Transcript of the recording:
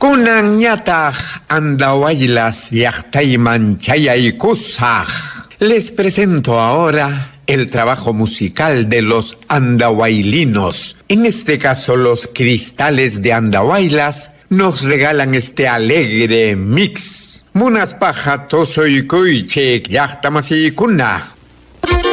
Kunanyataq andawaylas llaqtayman chayaykusaq. Les presento ahora el trabajo musical de los andahuaylinos. En este caso, los Cristales de Andahuaylas nos regalan este alegre mix. Munas paja tosoy kuychek llaqtamasiykuna.